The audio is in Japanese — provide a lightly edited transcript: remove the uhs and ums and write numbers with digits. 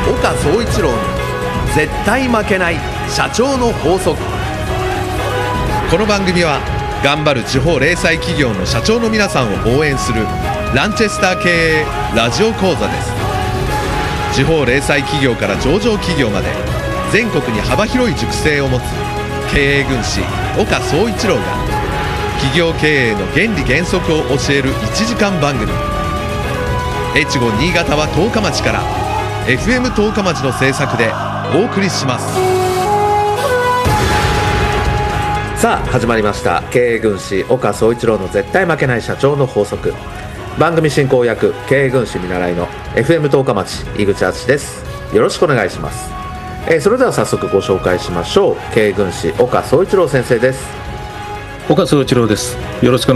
岡総一郎の絶対負けない社長の法則。この番組は頑張る地方零細企業の社長の皆さんを応援するランチェスター経営ラジオ講座です。地方零細企業から上場企業まで全国に幅広い塾生を持つ経営軍師岡総一郎が企業経営の原理原則を教える1時間番組。越後新潟は十日町から FM 十日町の制作でお送りします。さあ始まりました、経営軍師岡総一郎の絶対負けない社長の法則。番組進行役経営軍師見習いの FM 十日町井口敦です。よろしくお願いします。それでは早速ご紹介しましょう。経営軍師岡総一郎先生です。 岡総一郎です。よろしくお